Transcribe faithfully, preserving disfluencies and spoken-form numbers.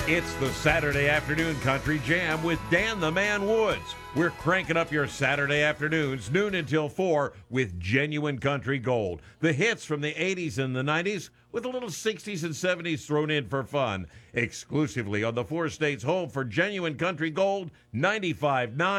It's the Saturday Afternoon Country Jam with Dan the Man Woods. We're cranking up your Saturday afternoons, noon until four, with genuine country gold. The hits from the eighties and the nineties, with a little sixties and seventies thrown in for fun. Exclusively on the four states home for genuine country gold, ninety-five point nine